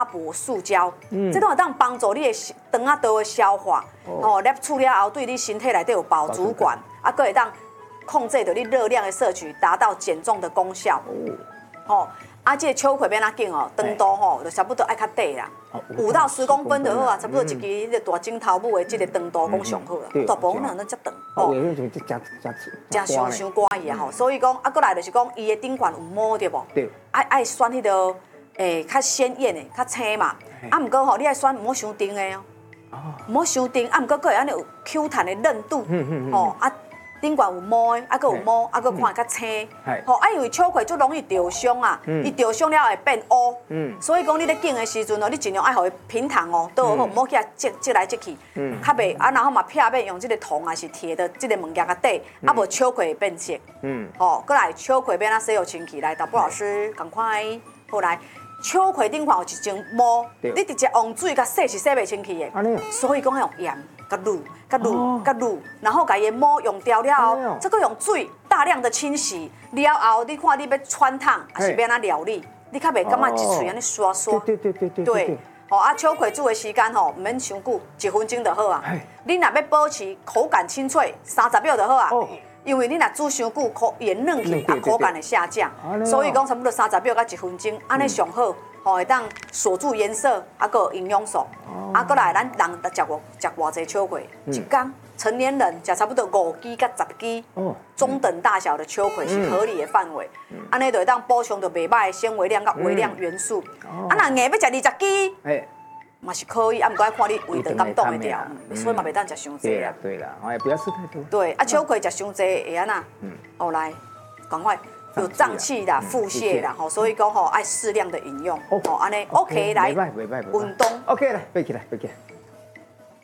薄塑胶，这都会当帮助你的肠啊道的消化，哦，摄取了后对你身体内底有饱足感，啊，佫会当控制着你热量的摄取，达到减重的功效。哦，啊，这个秋葵要哪紧哦？长度吼，就差不多爱较短啦，5到10公分就好啊，差不多一支迄个大镜头母的这个长度讲上好啦，大部分人都遮长。 哦，有种就伤乖伊啊吼，所以讲啊，过来就是讲伊的顶管有毛对无？ 对。 爱选迄个较鲜艳的、较青嘛。啊，毋过吼，你爱选毋好伤甜的哦。毋好伤甜，啊，毋过佫会安尼有 Q 弹的韧度。吼啊。顶管有毛的，啊，佫有毛，啊，佫看较青，吼，啊，因为秋葵最容易着伤啊，伊着伤了会变乌，所以讲你咧拣的时阵哦，你尽量爱互伊平躺哦，倒好，毋好去啊折来折去，较袂啊，然后嘛片面用这个铜还是铁的这个物件个底，啊，无秋葵会变色，吼，过来秋葵要安洗互清气，来，导播老师赶快，好来。秋葵顶款有一层毛，你直接用水甲洗是洗袂清气的，所以讲要用盐、甲卤、甲卤、甲卤，然后甲伊的毛用掉了后，再个用水大量的清洗了后，你看你要穿烫还是要安怎料理，你较袂感觉一喙安尼刷刷。对，吼啊，秋葵煮的时间吼，唔免伤久，1分钟就好啊。你若要保持口感清脆，30秒就好啊。因为你若煮伤久，伊会嫩去，啊口感会下降，所以讲差不多30秒到1分钟，安尼上好，吼会当锁住颜色，啊个营养素，啊过来咱人食偌济秋葵，一天成年人食差不多5支到10支，中等大小的秋葵是合理的范围，安尼就会当补充到袂歹的纤维量甲微量元素，啊若硬要食20支。嘛是可以，啊，唔过要看你胃肠敢挡会掉，所以嘛袂当食伤济啦。 对啦，哎，不要吃太多。 对，啊，秋葵食伤济会安那？哦，来，赶快有胀气啦、腹泻啦，吼，所以讲吼爱适量的饮用，哦，安尼 OK 来，运动 OK 来，背起来，背起来。